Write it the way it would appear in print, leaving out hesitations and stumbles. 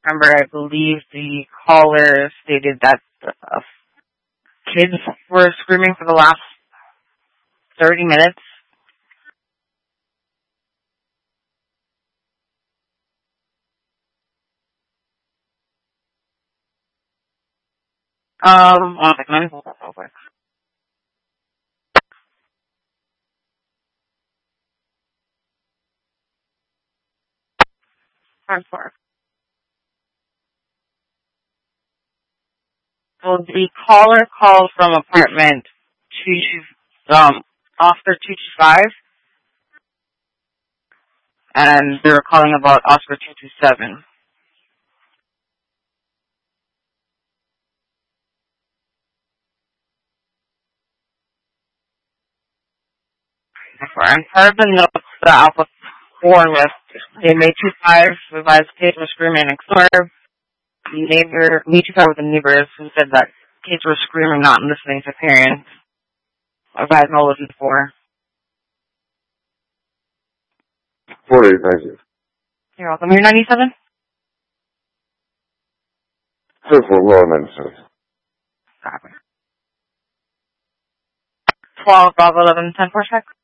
Remember, I believe the caller stated that kids were screaming for the last 30 minutes. One second, let me hold that real quick. Time for. So the caller called from apartment Oscar 225, and they were calling about Oscar 227. And part of the notes that Alpha 4 left, they made 25 revised kids were screaming and clear. The neighbor, me 25 with the neighbors who said that kids were screaming, not listening to parents. Advised no listen to 4. 48, thank you. You're welcome. You're 97? 97. Copy. 12, Bravo 11, 10 4 check.